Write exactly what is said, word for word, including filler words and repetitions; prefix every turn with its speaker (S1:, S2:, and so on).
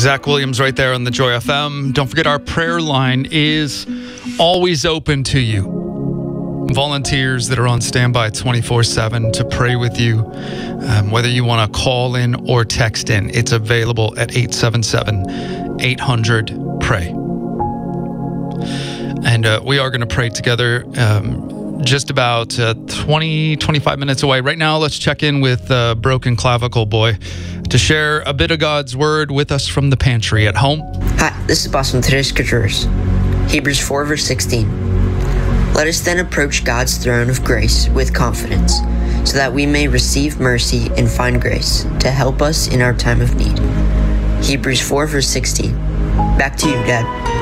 S1: Zach Williams right there on the Joy F M. Don't forget our prayer line is always open to you. Volunteers that are on standby twenty-four seven to pray with you. Um, whether you want to call in or text in, it's available at eight seven seven, eight hundred, pray. And uh, we are going to pray together um, just about uh, twenty, twenty-five minutes away. Right now, let's check in with uh, Broken Clavicle Boy to share a bit of God's word with us from the pantry at home.
S2: Hi, this is Boss from today's scriptures. Hebrews four, verse sixteen. Let us then approach God's throne of grace with confidence, so that we may receive mercy and find grace to help us in our time of need. Hebrews four, verse sixteen. Back to you, Dad.